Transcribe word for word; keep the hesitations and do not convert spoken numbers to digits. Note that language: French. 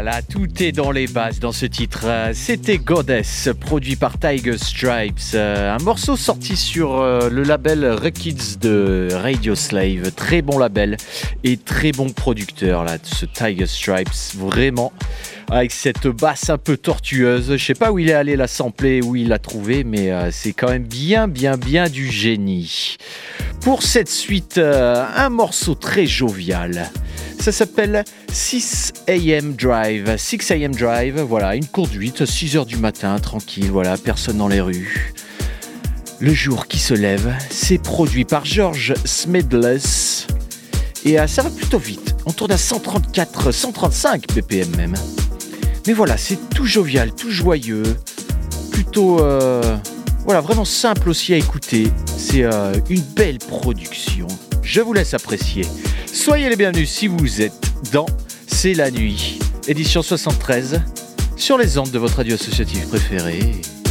là là, tout est dans les bases dans ce titre. C'était Goddess, produit par Tiger Stripes. Un morceau sorti sur le label Rekids de Radio Slave. Très bon label et très bon producteur là, ce Tiger Stripes. Vraiment, avec cette basse un peu tortueuse. Je sais pas où il est allé la sampler, où il l'a trouvé, mais c'est quand même bien, bien, bien du génie. Pour cette suite, un morceau très jovial. Ça s'appelle six a.m. Drive. six a.m. Drive, voilà, une conduite, six heures du matin, tranquille, voilà, personne dans les rues. Le jour qui se lève, c'est produit par George Smedless. Et euh, ça va plutôt vite. On tourne à cent trente-quatre, cent trente-cinq B P M même. Mais voilà, c'est tout jovial, tout joyeux. Plutôt, euh, voilà, vraiment simple aussi à écouter. C'est euh, une belle production. Je vous laisse apprécier. Soyez les bienvenus si vous êtes dans C'est la nuit, édition soixante-treize, sur les ondes de votre radio associative préférée.